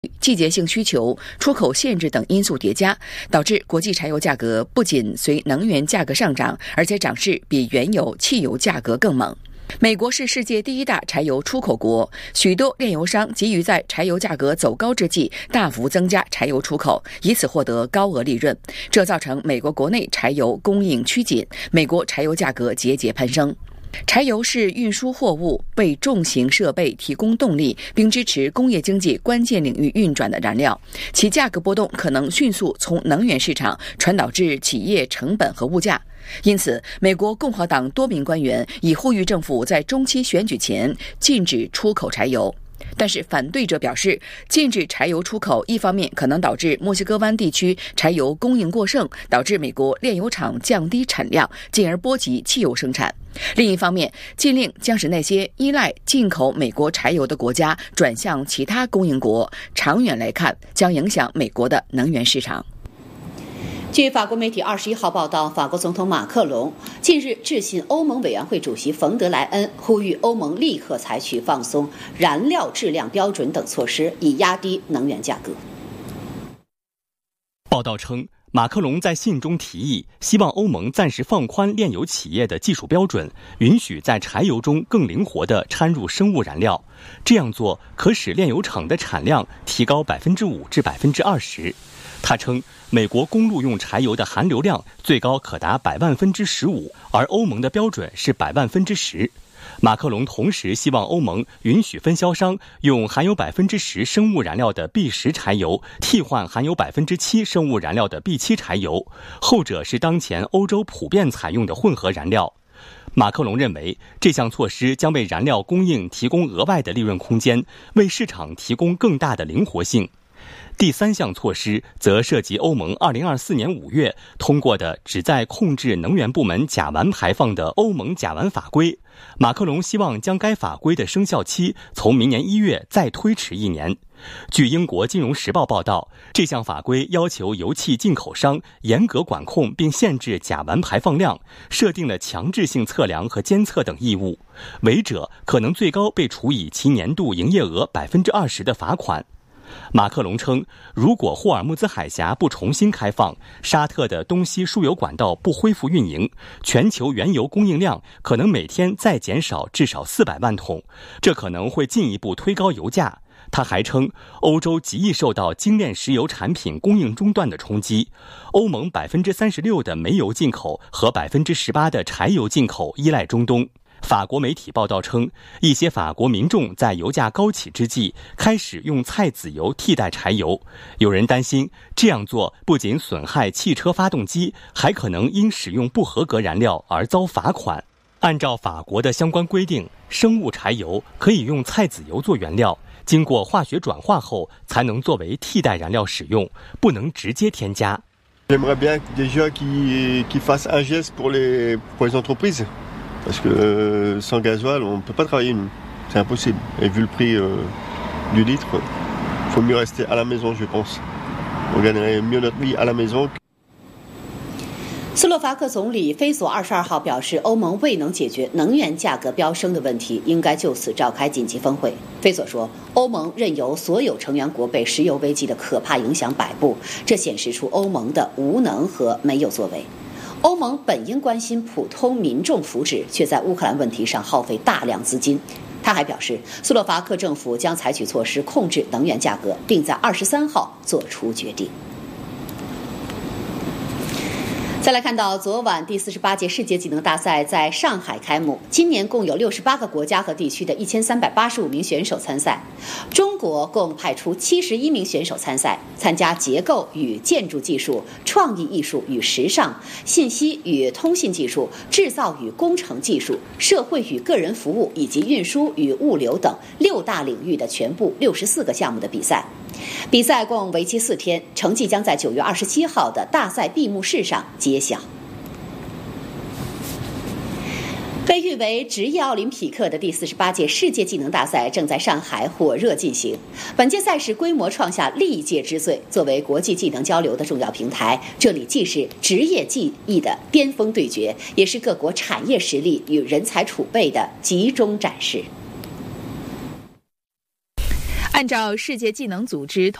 季节性需求、出口限制等因素叠加，导致国际柴油价格不仅随能源价格上涨，而且涨势比原油、汽油价格更猛。美国是世界第一大柴油出口国，许多炼油商急于在柴油价格走高之际大幅增加柴油出口，以此获得高额利润，这造成美国国内柴油供应趋紧，美国柴油价格节节攀升。柴油是运输货物、为重型设备提供动力，并支持工业经济关键领域运转的燃料，其价格波动可能迅速从能源市场传导至企业成本和物价。因此，美国共和党多名官员已呼吁政府在中期选举前禁止出口柴油。但是反对者表示，禁止柴油出口一方面可能导致墨西哥湾地区柴油供应过剩，导致美国炼油厂降低产量，进而波及汽油生产；另一方面，禁令将使那些依赖进口美国柴油的国家转向其他供应国，长远来看将影响美国的能源市场。 据法国媒体21号报道，法国总统马克龙近日致信欧盟委员会主席冯德莱恩，呼吁欧盟立刻采取放松燃料质量标准等措施，以压低能源价格。 报道称，马克龙在信中提议，希望欧盟暂时放宽炼油企业的技术标准，允许在柴油中更灵活地掺入生物燃料。这样做可使炼油厂的产量提高5%至20%。他称，美国公路用柴油的含硫量最高可达100,000%，而欧盟的标准是100,000%。马克龙同时希望欧盟允许分销商用含有10%生物燃料的 B10 柴油替换含有7%生物燃料的 B7 柴油，后者是当前欧洲普遍采用的混合燃料。马克龙认为，这项措施将为燃料供应提供额外的利润空间，为市场提供更大的灵活性。第三项措施则涉及欧盟2024年5月通过的旨在控制能源部门甲烷排放的欧盟甲烷法规。马克龙希望将该法规的生效期从明年1月再推迟1年。据英国金融时报报道，这项法规要求油气进口商严格管控并限制甲烷排放量，设定了强制性测量和监测等义务，违者可能最高被处以其年度营业额20%的罚款。马克龙称，如果霍尔木兹海峡不重新开放，沙特的东西输油管道不恢复运营，全球原油供应量可能每天再减少至少400万桶，这可能会进一步推高油价。他还称，欧洲极易受到精炼石油产品供应中断的冲击，欧盟36%的煤油进口和18%的柴油进口依赖中东。法国媒体报道称，一些法国民众在油价高企之际开始用菜籽油替代柴油。有人担心，这样做不仅损害汽车发动机，还可能因使用不合格燃料而遭罚款。按照法国的相关规定，生物柴油可以用菜籽油做原料，经过化学转化后才能作为替代燃料使用，不能直接添加。 J'aimerais bien déjà qu'ils fassent un geste pour les entreprises.Parce que sans gasoil, on ne peut pas travailler, nous. C'est impossible. Et vu le prix du litre, il faut mieux rester à la maison, je pense. On gagnerait mieux notre vie à la maison. 斯洛伐克总理菲索22号表示，欧盟未能解决能源价格飙升的问题，应该就此召开紧急峰会。菲索说，欧盟任由所有成员国被石油危机的可怕影响摆布，这显示出欧盟的无能和没有作为。欧盟本应关心普通民众福祉，却在乌克兰问题上耗费大量资金。他还表示，斯洛伐克政府将采取措施控制能源价格，并在23号做出决定。再来看到，昨晚第48届世界技能大赛在上海开幕。今年共有68个国家和地区的1385名选手参赛，中国共派出71名选手参赛，参加结构与建筑技术、创意艺术与时尚、信息与通信技术、制造与工程技术、社会与个人服务以及运输与物流等6大领域的全部64个项目的比赛。比赛共为期4天，成绩将在9月27号的大赛闭幕式上揭晓。被誉为职业奥林匹克的第48届世界技能大赛正在上海火热进行。本届赛事规模创下历届之最，作为国际技能交流的重要平台，这里既是职业技艺的巅峰对决，也是各国产业实力与人才储备的集中展示。 按照世界技能组织